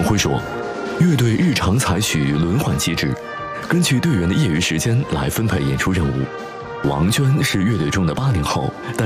辉说，乐队日常采取轮换机制，根据队员的业余时间来分配演出任务。王娟是乐队中的80后，但